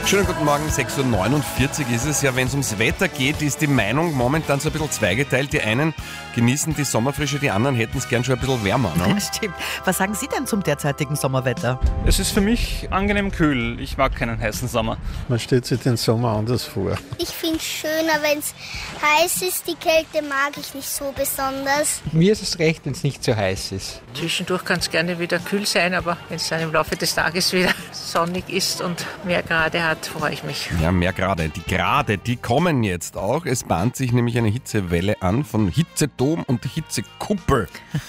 Schönen guten Morgen, 6.49 Uhr ist es. Ja, wenn es ums Wetter geht, ist die Meinung momentan so ein bisschen zweigeteilt. Die einen genießen die Sommerfrische, die anderen hätten es gern schon ein bisschen wärmer. Ne? Ja, stimmt. Was sagen Sie denn zum derzeitigen Sommerwetter? Es ist für mich angenehm kühl. Ich mag keinen heißen Sommer. Man stellt sich den Sommer anders vor. Ich finde es schöner, wenn es heiß ist. Die Kälte mag ich nicht so besonders. Mir ist es recht, wenn es nicht so heiß ist. Zwischendurch kann es gerne wieder kühl sein, aber wenn es dann im Laufe des Tages wieder sonnig ist und mehr Grade hat, freue ich mich. Ja, mehr Grade. Die Grade, die kommen jetzt auch. Es bahnt sich nämlich eine Hitzewelle an von Hitzedom und Hitzekuppel.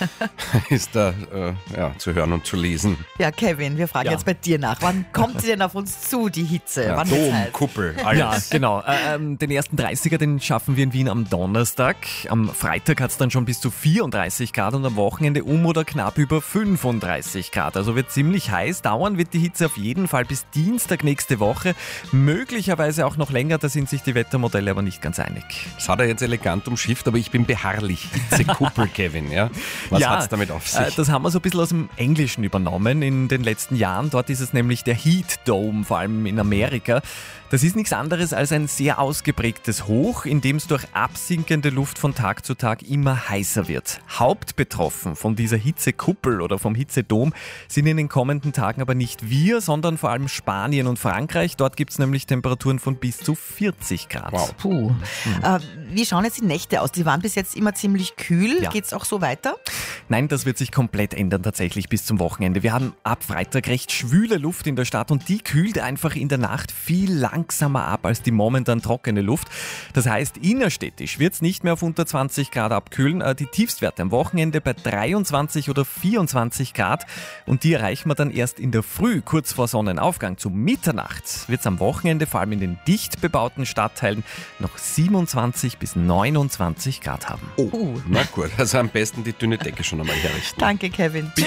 Ist da zu hören und zu lesen. Ja, Kevin, wir fragen jetzt bei dir nach. Wann kommt sie denn auf uns zu, die Hitze? Ja, Wann wird's Dom, heiß? Kuppel, alles. Ja, genau. Den ersten 30er, den schaffen wir in Wien am Donnerstag. Am Freitag hat es dann schon bis zu 34 Grad und am Wochenende oder knapp über 35 Grad. Also wird ziemlich heiß. Dauern wird die Hitze auf jeden Fall bis Dienstag nächste Woche. Möglicherweise auch noch länger, da sind sich die Wettermodelle aber nicht ganz einig. Das hat er jetzt elegant umschifft, aber ich bin beharrlich. Hitzekuppel, Kevin. Ja? Was hat's damit auf sich? Das haben wir so ein bisschen aus dem Englischen übernommen in den letzten Jahren. Dort ist es nämlich der Heat Dome, vor allem in Amerika. Das ist nichts anderes als ein sehr ausgeprägtes Hoch, in dem es durch absinkende Luft von Tag zu Tag immer heißer wird. Hauptbetroffen von dieser Hitzekuppel oder vom Hitzedom sind in den kommenden Tagen aber nicht wir, sondern vor allem Spanien und Frankreich. Dort gibt es nämlich Temperaturen von bis zu 40 Grad. Wow. Puh. Wie schauen jetzt die Nächte aus? Die waren bis jetzt immer ziemlich kühl. Ja. Geht's auch so weiter? Nein, das wird sich komplett ändern tatsächlich bis zum Wochenende. Wir haben ab Freitag recht schwüle Luft in der Stadt und die kühlt einfach in der Nacht viel langsamer ab als die momentan trockene Luft. Das heißt, innerstädtisch wird es nicht mehr auf unter 20 Grad abkühlen. Die Tiefstwerte am Wochenende bei 23 oder 24 Grad und die erreichen wir dann erst in der Früh, kurz vor Sonnenaufgang. Zu Mitternacht wird es am Wochenende, vor allem in den dicht bebauten Stadtteilen, noch 27 bis 29 Grad haben. Na gut, also am besten die dünne Decke schon einmal herrichten. Danke, Kevin.